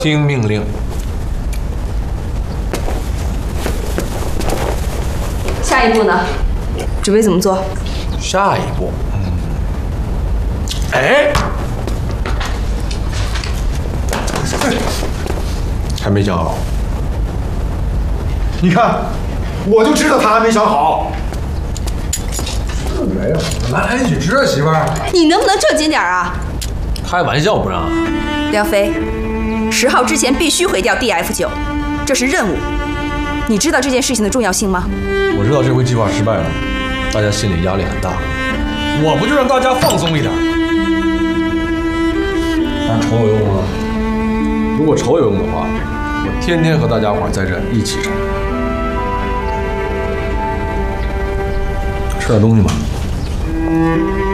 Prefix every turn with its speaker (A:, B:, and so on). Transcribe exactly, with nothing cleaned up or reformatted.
A: 听命令。
B: 下一步呢？准备怎么做？
A: 下一步，嗯，哎，还没想好。
C: 你看，我就知道他还没想好。
A: 没有，来一起吃啊，媳妇儿。
B: 你能不能正经点啊？
A: 开玩笑不让。
B: 梁飞，十号之前必须毁掉 D F 九，这是任务。你知道这件事情的重要性吗？
A: 我知道这回计划失败了，大家心里压力很大。我不就让大家放松一点？但仇有用吗？如果仇有用的话，我天天和大家伙在这一起仇。吃点东西吧。